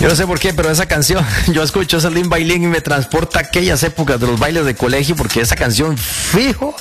Yo no sé por qué, pero esa canción, yo escucho ese Lin Bailín y me transporta a aquellas épocas de los bailes de colegio, porque esa canción fijo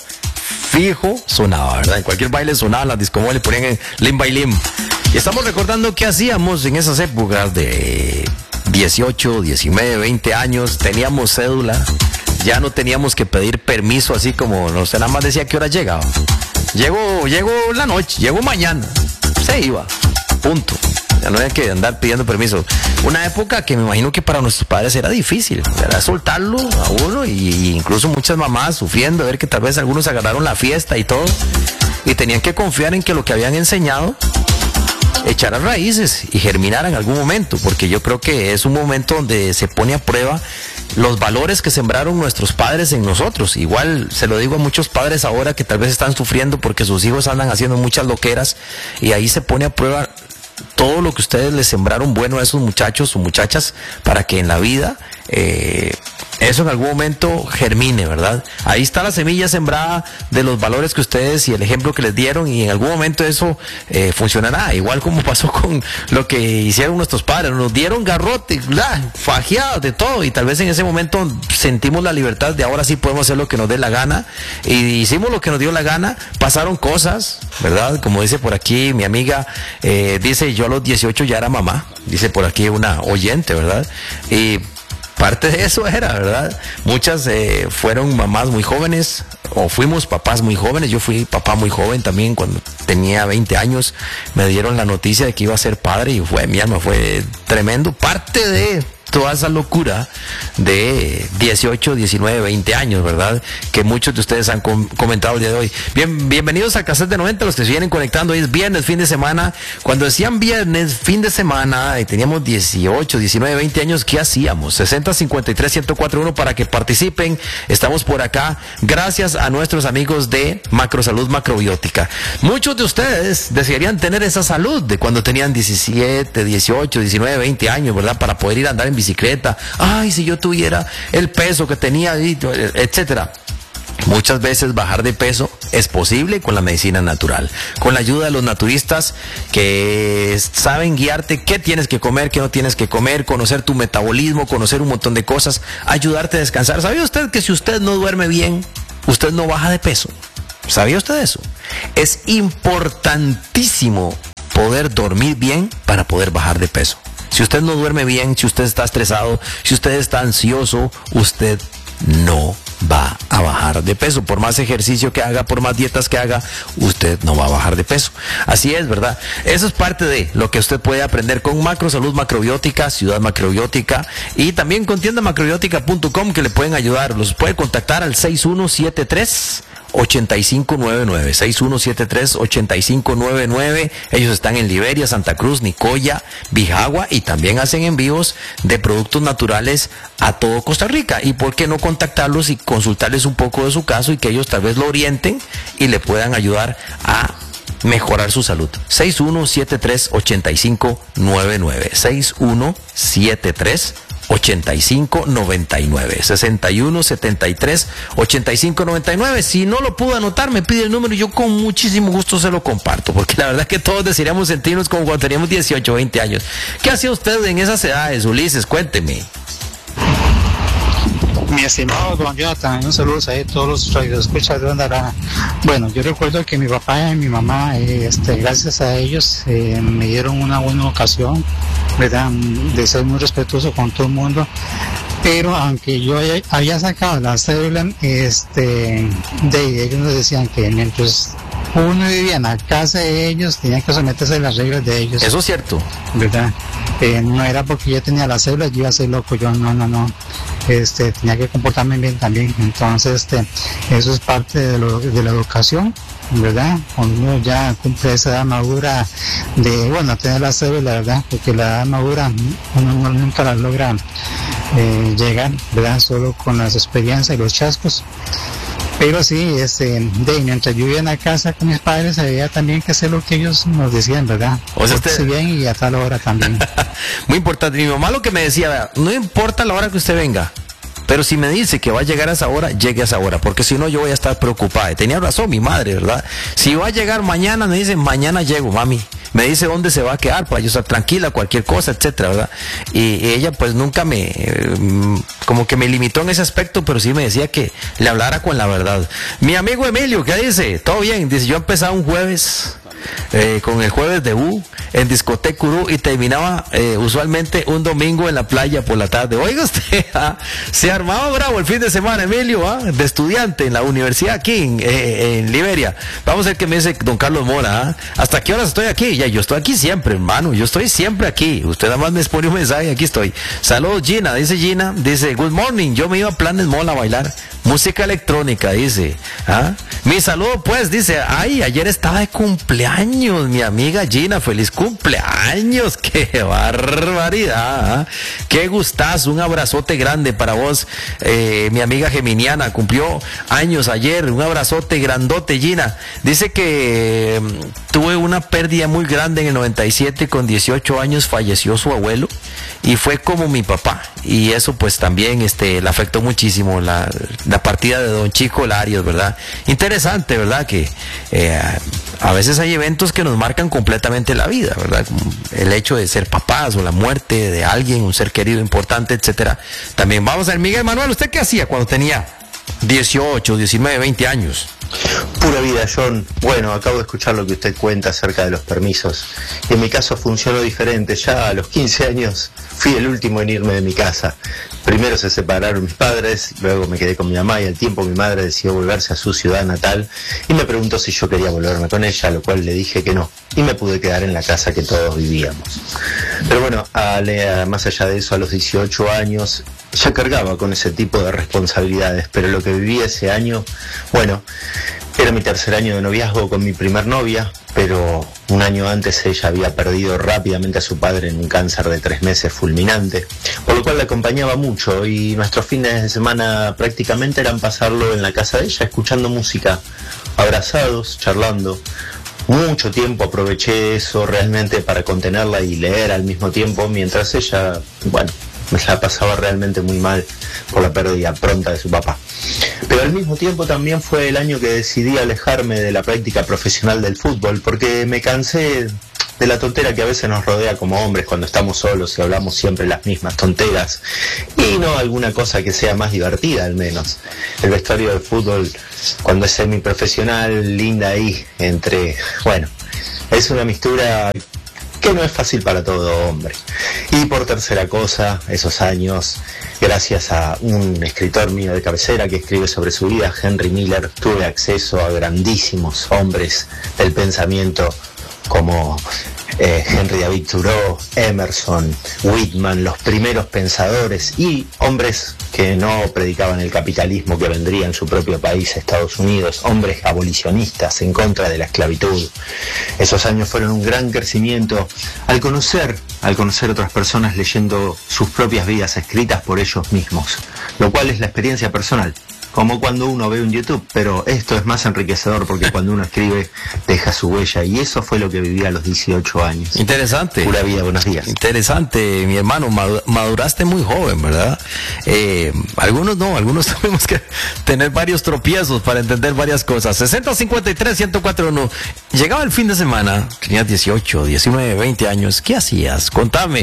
sonaba, ¿verdad? En cualquier baile sonaba, las discomóviles le ponían Lin Bailín. Y estamos recordando qué hacíamos en esas épocas de 18, 19, 20 años, teníamos cédula, ya no teníamos que pedir permiso así como, no sé, nada más decía qué hora llegaba. Llego la noche, llego mañana, se iba, punto. Ya no había que andar pidiendo permiso. Una época que me imagino que para nuestros padres era difícil, era soltarlo a uno, y incluso muchas mamás sufriendo, ver que tal vez algunos agarraron la fiesta y todo, y tenían que confiar en que lo que habían enseñado echara raíces y germinara en algún momento, porque yo creo que es un momento donde se pone a prueba los valores que sembraron nuestros padres en nosotros. Igual se lo digo a muchos padres ahora que tal vez están sufriendo porque sus hijos andan haciendo muchas loqueras, y ahí se pone a prueba todo lo que ustedes les sembraron bueno a esos muchachos o muchachas, para que en la vida eso en algún momento germine, ¿verdad? Ahí está la semilla sembrada de los valores que ustedes y el ejemplo que les dieron, y en algún momento eso funcionará, igual como pasó con lo que hicieron nuestros padres. Nos dieron garrote, fajeados de todo, y tal vez en ese momento sentimos la libertad de ahora sí podemos hacer lo que nos dé la gana, y hicimos lo que nos dio la gana. Pasaron cosas, ¿verdad? Como dice por aquí mi amiga, dice, yo a los 18 ya era mamá, dice por aquí una oyente, ¿verdad? Y parte de eso era, ¿verdad? Muchas fueron mamás muy jóvenes, o fuimos papás muy jóvenes. Yo fui papá muy joven también, cuando tenía 20 años me dieron la noticia de que iba a ser padre, y mi alma fue tremendo. Parte de toda esa locura de 18, 19, 20 años, ¿verdad? Que muchos de ustedes han comentado el día de hoy. Bienvenidos a Cassette de 90, los que se vienen conectando. Hoy es viernes, fin de semana. Cuando decían viernes, fin de semana, y teníamos 18, 19, 20 años, ¿qué hacíamos? 60-53-1041 para que participen. Estamos por acá gracias a nuestros amigos de Macrosalud Macrobiótica. Muchos de ustedes desearían tener esa salud de cuando tenían 17, 18, 19, 20 años, ¿verdad? Para poder ir a andar en bicicleta. Ay, si yo tuviera el peso que tenía, etcétera. Muchas veces bajar de peso es posible con la medicina natural, con la ayuda de los naturistas que saben guiarte qué tienes que comer, qué no tienes que comer, conocer tu metabolismo, conocer un montón de cosas, ayudarte a descansar. ¿Sabía usted que si usted no duerme bien, usted no baja de peso? ¿Sabía usted eso? Es importantísimo poder dormir bien para poder bajar de peso. Si usted no duerme bien, si usted está estresado, si usted está ansioso, usted no va a bajar de peso. Por más ejercicio que haga, por más dietas que haga, usted no va a bajar de peso. Así es, ¿verdad? Eso es parte de lo que usted puede aprender con Macrosalud Macrobiótica, Ciudad Macrobiótica, y también con tiendamacrobiótica.com, que le pueden ayudar. Los puede contactar al 6173-8599, 6173-8599. Ellos están en Liberia, Santa Cruz, Nicoya, Bijagua, y también hacen envíos de productos naturales a todo Costa Rica. Y por qué no contactarlos y consultarles un poco de su caso, y que ellos tal vez lo orienten y le puedan ayudar a mejorar su salud. 6173-8599, 6173-8599, 6173-8599. Si no lo pudo anotar, me pide el número y yo con muchísimo gusto se lo comparto, porque la verdad que todos desearíamos sentirnos como cuando teníamos 18, 20 años. ¿Qué hacía usted en esas edades, Ulises? Cuénteme. Mi estimado don Jonathan, un saludo a todos los radioescuchas de Onda Arana. Bueno, yo recuerdo que mi papá y mi mamá, gracias a ellos, me dieron una buena ocasión, ¿verdad?, de ser muy respetuoso con todo el mundo. Pero aunque yo había sacado la cédula, ellos nos decían que mientras uno vivía en la casa de ellos, tenía que someterse a las reglas de ellos. Eso es cierto, ¿verdad? No era porque yo tenía la cédula, yo iba a ser loco, yo no. Tenía que comportarme bien también. Entonces, eso es parte de la educación, ¿verdad? Cuando uno ya cumple esa edad madura de, tener la cédula, ¿verdad? Porque la edad madura uno nunca la logra llegar, ¿verdad? Solo con las experiencias y los chascos. Pero sí, mientras yo vivía en la casa con mis padres, había también que hacer lo que ellos nos decían, ¿verdad? O sea, bien y a tal hora también. Muy importante. Mi mamá lo que me decía, no importa la hora que usted venga, pero si me dice que va a llegar a esa hora, llegue a esa hora, porque si no yo voy a estar preocupada. Y tenía razón mi madre, ¿verdad? Si va a llegar mañana, me dice, mañana llego, mami. Me dice dónde se va a quedar para yo estar tranquila, cualquier cosa, etcétera, ¿verdad? Y ella pues nunca como que me limitó en ese aspecto, pero sí me decía que le hablara con la verdad. Mi amigo Emilio, ¿qué dice? ¿Todo bien? Dice, yo empezaba un jueves con el jueves de U en Discoteca Urú y terminaba usualmente un domingo en la playa por la tarde. Oiga usted, se armaba bravo el fin de semana, Emilio, de estudiante en la universidad aquí en Liberia. Vamos a ver qué me dice don Carlos Mora. ¿Hasta qué horas estoy aquí? Ya, yo estoy aquí siempre, hermano, yo estoy siempre aquí. Usted nada más me pone un mensaje y aquí estoy. Saludos, Gina, dice, good morning, yo me iba a Planes Mall a bailar música electrónica, dice. Mi saludo pues, dice, ay, ayer estaba de cumpleaños mi amiga Gina, feliz cumpleaños, qué barbaridad, qué gustazo, un abrazote grande para vos, mi amiga Geminiana, cumplió años ayer, un abrazote grandote, Gina. Dice que tuve una pérdida muy grande en el 97, con 18 años falleció su abuelo y fue como mi papá, y eso pues también le afectó muchísimo la partida de don Chico Larios, ¿verdad? Interesante, ¿verdad? Que a veces hay eventos que nos marcan completamente la vida, ¿verdad? Como el hecho de ser papás o la muerte de alguien, un ser querido importante, etcétera. También vamos a ver, Miguel Manuel, ¿usted qué hacía cuando tenía 18, 19, 20 años? Pura vida, John. Bueno, acabo de escuchar lo que usted cuenta acerca de los permisos. En mi caso funcionó diferente. Ya a los 15 años fui el último en irme de mi casa. Primero se separaron mis padres, luego me quedé con mi mamá y al tiempo mi madre decidió volverse a su ciudad natal y me preguntó si yo quería volverme con ella, a lo cual le dije que no. Y me pude quedar en la casa que todos vivíamos. Pero bueno, más allá de eso, a los 18 años ya cargaba con ese tipo de responsabilidades, pero lo que viví ese año, bueno, era mi tercer año de noviazgo con mi primer novia, pero un año antes ella había perdido rápidamente a su padre en un cáncer de 3 meses fulminante, por lo cual la acompañaba mucho y nuestros fines de semana prácticamente eran pasarlo en la casa de ella, escuchando música, abrazados, charlando. Mucho tiempo aproveché eso realmente para contenerla y leer al mismo tiempo, mientras ella, bueno, me la pasaba realmente muy mal por la pérdida pronta de su papá. Pero al mismo tiempo también fue el año que decidí alejarme de la práctica profesional del fútbol, porque me cansé de la tontera que a veces nos rodea como hombres cuando estamos solos y hablamos siempre las mismas tonteras, y no alguna cosa que sea más divertida al menos. El vestuario del fútbol, cuando es semiprofesional, linda ahí entre, bueno, es una mistura que no es fácil para todo hombre. Y por tercera cosa, esos años, gracias a un escritor mío de cabecera que escribe sobre su vida, Henry Miller, tuve acceso a grandísimos hombres del pensamiento como Henry David Thoreau, Emerson, Whitman, los primeros pensadores y hombres que no predicaban el capitalismo que vendría en su propio país, Estados Unidos, hombres abolicionistas en contra de la esclavitud. Esos años fueron un gran crecimiento al conocer otras personas leyendo sus propias vidas escritas por ellos mismos, lo cual es la experiencia personal. Como cuando uno ve un YouTube, pero esto es más enriquecedor porque cuando uno escribe deja su huella, y eso fue lo que viví a los 18 años. Interesante. Pura vida, buenos días. Interesante, mi hermano, maduraste muy joven, ¿verdad? Algunos no, algunos tuvimos que tener varios tropiezos para entender varias cosas. 60-53-1041. Llegaba el fin de semana, tenías 18, 19, 20 años, ¿qué hacías? Contame.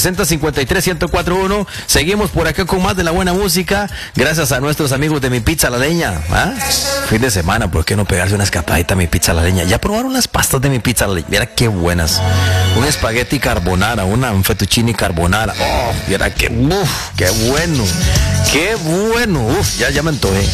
60-53-1041. Seguimos por acá con más de la buena música, gracias a nuestros amigos de Mi Pizza La Leña. Fin de semana, ¿por qué no pegarse una escapadita a Mi Pizza La Leña? ¿Ya probaron las pastas de Mi Pizza La Leña? Mira qué buenas. Un espagueti carbonara, un fettuccine carbonara. Oh, mira qué bueno. Qué bueno. Ya me antojé.